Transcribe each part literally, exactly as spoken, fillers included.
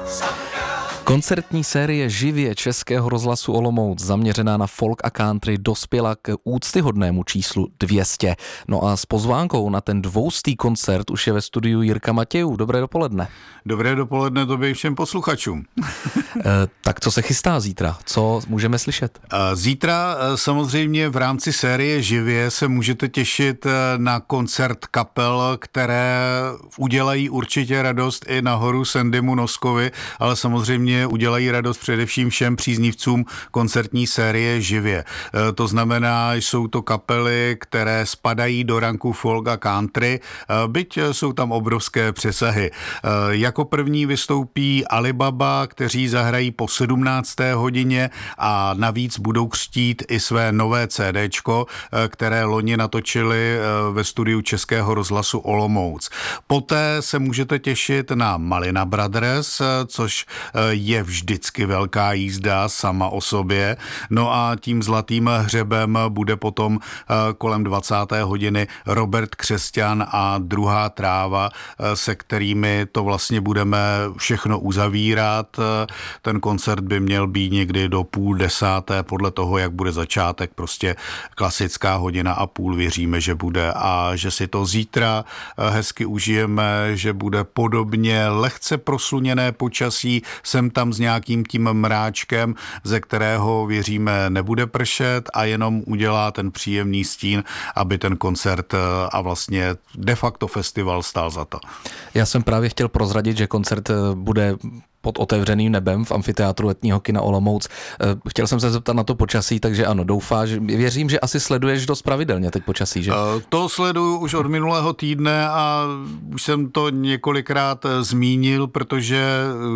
Koncertní série Živě Českého rozhlasu Olomouc zaměřená na folk a country dospěla k úctyhodnému číslu dvě stě. No a s pozvánkou na ten dvoustý koncert už je ve studiu Jirka Matějů. Dobré dopoledne. Dobré dopoledne tobě i všem posluchačům. e, tak co se chystá zítra? Co můžeme slyšet? Zítra samozřejmě v rámci série Živě se můžete těšit na koncert kapel, které udělají určitě radost i nahoru Sandymu Noskovi, ale samozřejmě udělají radost především všem příznivcům koncertní série Živě. To znamená, jsou to kapely, které spadají do ranku folk a country, byť jsou tam obrovské přesahy. Jako první vystoupí Alibaba, kteří zahrají po sedmnácté hodině a navíc budou křtít i své nové CDčko, které loni natočili ve studiu Českého rozhlasu Olomouc. Poté se můžete těšit na Malina Brothers, což je vždycky velká jízda sama o sobě. No a tím zlatým hřebem bude potom kolem dvacáté hodiny Robert Křesťan a Druhá tráva, se kterými to vlastně budeme všechno uzavírat. Ten koncert by měl být někdy do půl desáté, podle toho, jak bude začátek, prostě klasická hodina a půl, věříme, že bude a že si to zítra hezky užijeme, že bude podobně lehce prosluněné počasí, sem tam s nějakým tím mráčkem, ze kterého věříme nebude pršet a jenom udělá ten příjemný stín, aby ten koncert a vlastně de facto festival stál za to. Já jsem právě chtěl prozradit, že koncert bude pod otevřeným nebem v amfiteátru letního kina Olomouc. Chtěl jsem se zeptat na to počasí, takže ano, doufáš, věřím, že asi sleduješ dost pravidelně teď počasí, že? To sleduju už od minulého týdne a už jsem to několikrát zmínil, protože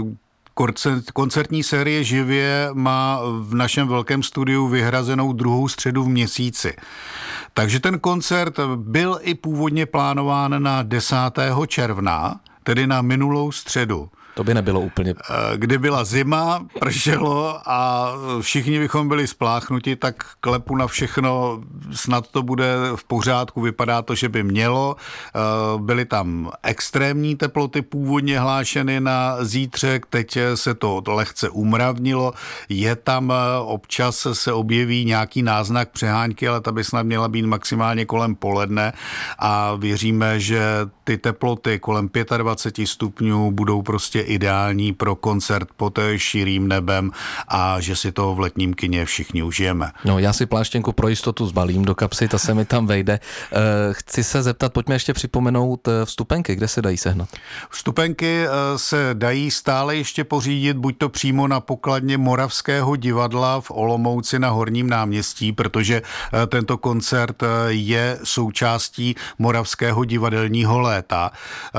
koncertní série Živě má v našem velkém studiu vyhrazenou druhou středu v měsíci. Takže ten koncert byl i původně plánován na desátého června, tedy na minulou středu. To by nebylo úplně. Kdy byla zima, pršelo a všichni bychom byli spláchnuti, tak klepu na všechno, snad to bude v pořádku, vypadá to, že by mělo. Byly tam extrémní teploty původně hlášeny na zítřek, teď se to lehce umravnilo, je tam občas se objeví nějaký náznak přehánky, ale ta by snad měla být maximálně kolem poledne a věříme, že ty teploty kolem dvacet pět stupňů budou prostě ideální pro koncert pod širým nebem a že si to v letním kině všichni užijeme. No, já si pláštěnku pro jistotu zbalím do kapsy, ta se mi tam vejde. Chci se zeptat, pojďme ještě připomenout vstupenky, kde se dají sehnat? Vstupenky se dají stále ještě pořídit, buď to přímo na pokladně Moravského divadla v Olomouci na Horním náměstí, protože tento koncert je součástí Moravského divadelního léta.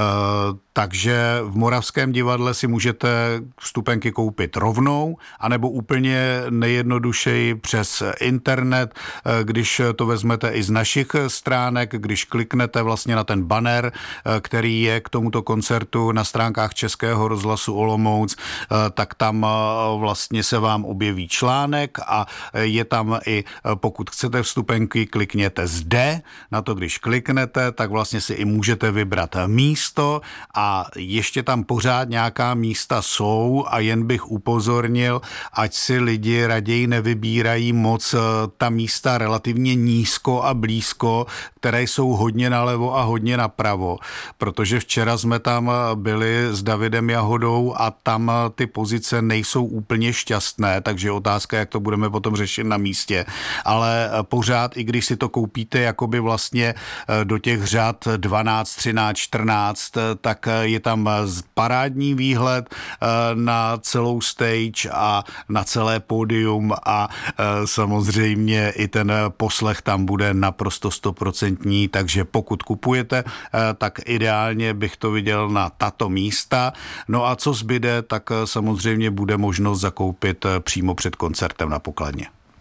Takže v Moravském divadle si můžete vstupenky koupit rovnou, anebo úplně nejjednodušeji přes internet, když to vezmete i z našich stránek, když kliknete vlastně na ten banner, který je k tomuto koncertu na stránkách Českého rozhlasu Olomouc, tak tam vlastně se vám objeví článek a je tam i, pokud chcete vstupenky, klikněte zde, na to když kliknete, tak vlastně si i můžete vybrat místo a ještě tam pořád nějaká místa jsou a jen bych upozornil, ať si lidi raději nevybírají moc ta místa relativně nízko a blízko, které jsou hodně nalevo a hodně napravo, protože včera jsme tam byli s Davidem Jahodou a tam ty pozice nejsou úplně šťastné, takže otázka, jak to budeme potom řešit na místě, ale pořád, i když si to koupíte jakoby vlastně do těch řad dvanáct, třináct, čtrnáct, tak je tam parádní výhled na celou stage a na celé pódium a samozřejmě i ten poslech tam bude naprosto stoprocentní, takže pokud kupujete, tak ideálně bych to viděl na tato místa. No a co zbyde, tak samozřejmě bude možnost zakoupit přímo před koncertem na pokladně.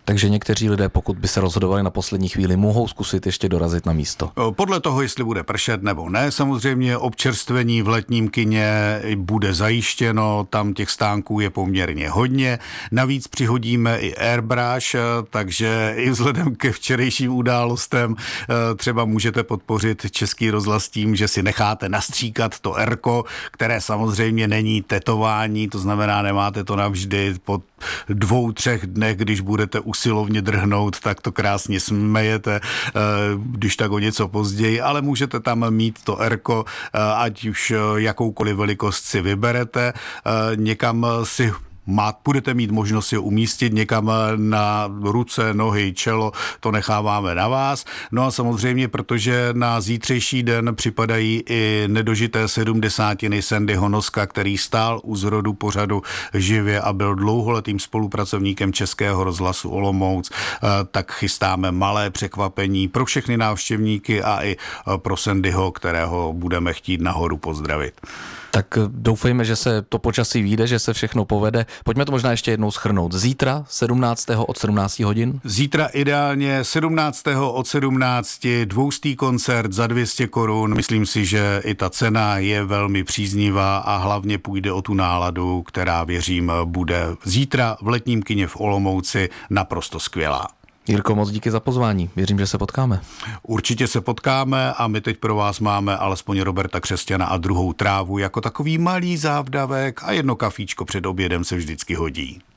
Takže někteří lidé, pokud by se rozhodovali na poslední chvíli, mohou zkusit ještě dorazit na místo. Podle toho, jestli bude pršet nebo ne, samozřejmě občerstvení v letním kině bude zajištěno, tam těch stánků je poměrně hodně. Navíc přihodíme i airbrush, takže i vzhledem ke včerejším událostem třeba můžete podpořit Český rozhlas tím, že si necháte nastříkat to erko, které samozřejmě není tetování, to znamená, nemáte to navždy. Po dvou, třech dnech, když budete usilovně drhnout, tak to krásně smejete, když tak o něco později, ale můžete tam mít to erko, ať už jakoukoliv velikost si vyberete, někam si Má, budete mít možnost si umístit někam na ruce, nohy, čelo, to necháváme na vás. No a samozřejmě, protože na zítřejší den připadají i nedožité sedmdesátiny Sandyho Noska, který stál u zrodu pořadu živě a byl dlouholetým spolupracovníkem Českého rozhlasu Olomouc, tak chystáme malé překvapení pro všechny návštěvníky a i pro Sandyho, kterého budeme chtít nahoru pozdravit. Tak doufejme, že se to počasí vyjde, že se všechno povede. Pojďme to možná ještě jednou shrnout. Zítra sedmnáctého od sedmnácti hodin? Zítra ideálně sedmnáctého od sedmnácti, dvoustý koncert za dvě stě korun. Myslím si, že i ta cena je velmi příznivá a hlavně půjde o tu náladu, která, věřím, bude zítra v letním kině v Olomouci naprosto skvělá. Jirko, moc díky za pozvání. Věřím, že se potkáme. Určitě se potkáme a my teď pro vás máme alespoň Roberta Křesťana a Druhou trávu jako takový malý závdavek a jedno kafíčko před obědem se vždycky hodí.